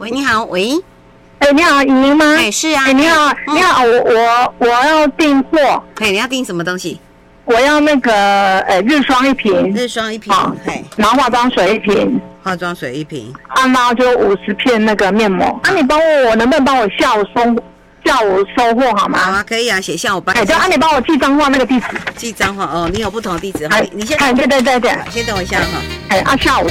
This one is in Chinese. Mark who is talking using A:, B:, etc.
A: 喂，你好，喂，
B: 你好，莹莹吗？
A: 是啊。
B: 你好，你好，我要订货。
A: 你要订什么东西？
B: 我要那个日霜1瓶，
A: 日霜1瓶，
B: 然后化妆水1瓶，
A: 化妆水1瓶，
B: 然后就50片那个面膜。你帮我能不能帮我下午收货好吗？
A: 好啊，可以啊，写下午帮。
B: 你帮我寄彰化那个地址。
A: 寄彰化哦，你有不同的地址，你先。
B: 对，
A: 先等我一下哈。
B: 下午。